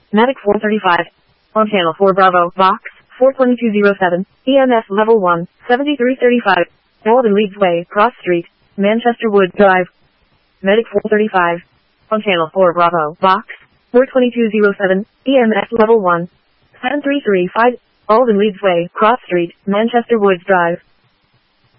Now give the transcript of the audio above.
Medic 435. On channel 4 Bravo, box 42207, EMS level 1, 7335. Walden Leeds Way, Cross Street, Manchester Wood Drive. Medic 435. On channel 4 Bravo, box 42207, EMS level 1, 7335. Walden Leeds Way, Cross Street, Manchester Woods Drive.